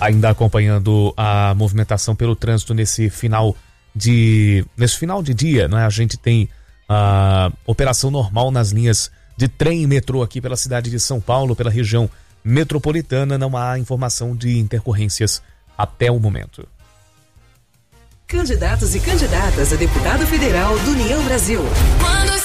Ainda acompanhando a movimentação pelo trânsito nesse final de dia, né? A gente tem a operação normal nas linhas de trem e metrô aqui pela cidade de São Paulo, pela região metropolitana. Não há informação de intercorrências até o momento. Candidatos e candidatas a deputado federal do União Brasil.